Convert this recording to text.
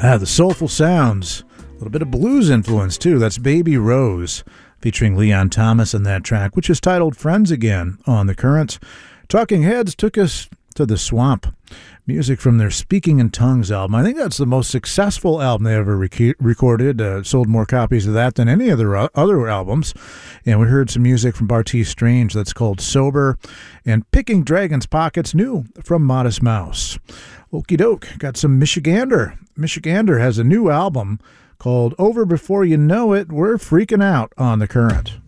The soulful sounds, a little bit of blues influence too. That's Baby Rose featuring Leon Thomas in that track, which is titled Friends Again on The Current. Talking Heads took us to the Swamp. Music from their Speaking in Tongues album. I think that's the most successful album they ever recorded. Sold more copies of that than any of their other albums. And we heard some music from Bartees Strange that's called Sober. And Picking Dragon's Pockets, new from Modest Mouse. Okie doke, got some Michigander. Michigander has a new album called Over Before You Know It. We're freaking out on The Current.